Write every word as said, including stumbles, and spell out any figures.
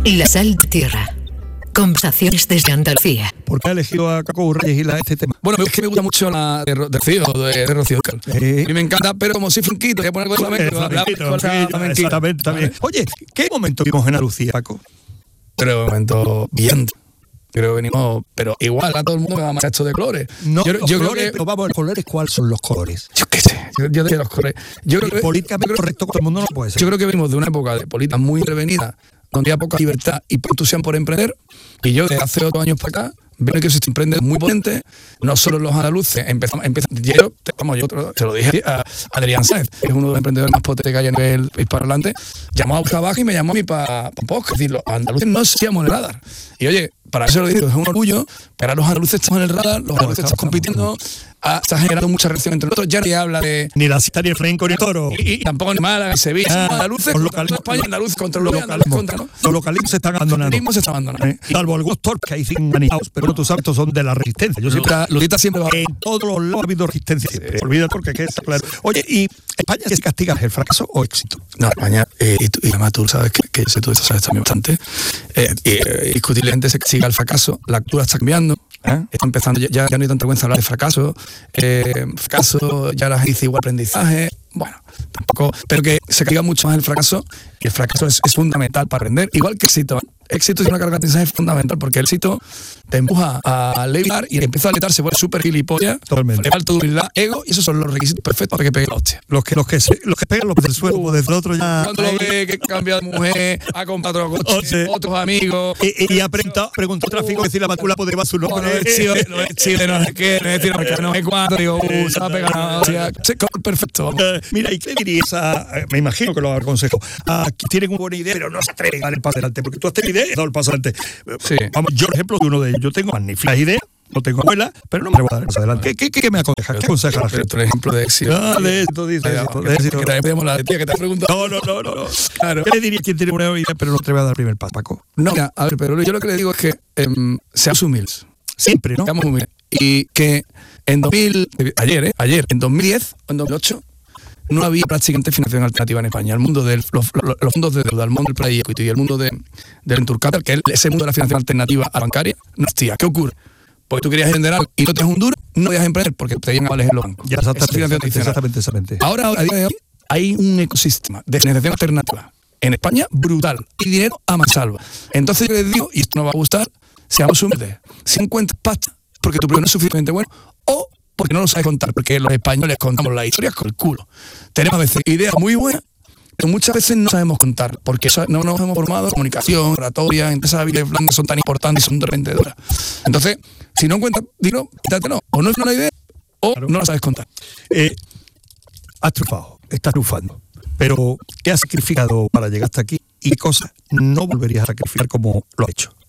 La sal de tierra. Conversaciones desde Andalucía. ¿Por qué ha elegido a Caco Urreyes y la este tema? Bueno, es que me gusta mucho la de, de Rocío, de, de Rocío Dúrcal. Eh. A mí me encanta, pero como soy flamenquito, voy a poner algo de flamenco. Flamenquito, Cosa flamenquito, flamenquita. exactamente, también. Oye, ¿qué momento vimos en Andalucía, Paco? Pero de momento brillante. Creo que venimos, pero igual a todo el mundo me va a marchar esto de colores. No, yo, los yo colores, creo que, pero vamos, los colores, ¿cuáles son los colores? yo qué sé, yo, yo de los colores. Yo creo que, Políticamente yo creo- correcto, todo el mundo no puede ser. Yo creo que venimos de una época de política muy intervenida, donde había poca libertad y poco entusiasmo por emprender. Y yo, desde hace ocho años para acá, veo que se emprende muy potente. No solo los andaluces, empezamos, empezamos yo, vamos, yo otro, se lo dije a Adrián Sáenz, que es uno de los emprendedores más potentes que hay a nivel hispanohablante, llamó a Trabajo y me llamó a mí para pa podcast. Es decir, los andaluces no existíamos en el radar. Y oye, para eso lo digo, es un orgullo, pero ahora los andaluces estamos en el radar, los andaluces están compitiendo, ha, se ha generado mucha reacción entre nosotros. Ya nadie habla de. Ni la cita, ni el flamenco, ni el toro. Y, y tampoco ni Málaga, ni Sevilla. Ah, Somos andaluces los contra localismos- España, andaluces contra Los los andaluces localismos, contra, ¿no? los localismos se están abandonando. El localismo se está abandonando. ¿Eh? Salvo algunos torpes que hay sin anillados, pero no, tú sabes, estos son de la resistencia. Yo siempre, Lutita, Lutita siempre va. en todos los lados ha habido resistencia. Siempre. Olvida porque que está claro. Oye, ¿y España se castiga el fracaso o éxito? No, España, eh, y, tú, y además tú sabes que, que yo sé tú eso sabes también bastante, eh, y, eh, indiscutiblemente se sigue el fracaso, la cultura está cambiando, ¿Eh? está empezando, ya, ya no hay tanta vergüenza hablar de fracaso, eh, fracaso, ya la gente dice igual aprendizaje, bueno, tampoco, pero que se caiga mucho más el fracaso, y el fracaso es, es fundamental para aprender, igual que éxito, ¿eh? Éxito es una carga de aprendizaje fundamental, porque el éxito te empuja a levitar y empieza a levitar, se vuelve súper gilipollas, Totalmente. le falta de humildad, ego, y esos son los requisitos perfectos para que pegue la hostia. Los que, los que, se- los que pegan los del suelo, pues desde el otro ya. Cuando lo ve que cambia de mujer, ha comprado otro coche, Oye. otros amigos. Y, y ha preguntado, preguntó tráfico que si la matrícula podría llevar su No, nombre. no es chile, no es chile, no sé qué, no es decir, no, no sé cuánto, digo, uh, se va a pegar una hostia. Sí, perfecto, vamos. Eh, mira, ¿y qué dirías a, eh, me imagino que lo aconsejo, a que tienen una buena idea, pero no se atreven a dar el paso adelante? Porque tú has tenido idea y has dado el paso adelante. Eh, Sí. Vamos, yo, por ejemplo, soy uno de ellos. Yo tengo magníficas ideas, no tengo abuela, pero no me voy a dar el paso adelante. ¿Qué, qué, qué, qué me aconsejas? ¿Qué aconsejas a la Pero gente? tú eres ejemplo de éxito. Ah, de éxito, dice, Que- éxito, que- de éxito. Que también podemos la de tía que te has preguntado. No, no, no, no, no. Claro. ¿Qué le diría a quien tiene una idea, pero no se atreve a dar el primer paso, Paco? No, mira, a ver, pero yo lo que le digo es que em, seamos humildes. Siempre, ¿no? Seamos humildes. Y que en dos mil, ayer, ¿eh? Ayer, en dos mil diez o en dos mil ocho, no había prácticamente financiación alternativa en España. El mundo de los, los, los fondos de deuda, el mundo del private equity y el mundo de, del venture capital, que es ese mundo de la financiación alternativa a la bancaria, no existía. ¿Qué ocurre? Porque tú querías vender algo y no tenías un duro, no podías emprender porque te llegan avales en los bancos. Ya, Esa exactamente, financiación exactamente, adicional. exactamente, exactamente. Ahora, a día de hoy, hay un ecosistema de financiación alternativa en España brutal y dinero a mansalva. Entonces yo les digo, y esto no va a gustar, seamos humildes. Si encuentras pasta porque tu proyecto no es suficientemente bueno o porque no lo sabes contar, porque los españoles contamos las historias con el culo. Tenemos a veces ideas muy buenas, pero muchas veces no sabemos contar, porque no nos hemos formado en comunicación, oratoria, entre esas habilidades blandas son tan importantes y son revendedoras. Entonces, si no encuentras, dilo, quítatelo. O no es una idea, o Claro. no la sabes contar. Eh, has triunfado, estás triunfando. Pero, ¿qué has sacrificado para llegar hasta aquí? ¿Y qué cosas no volverías a sacrificar como lo has hecho?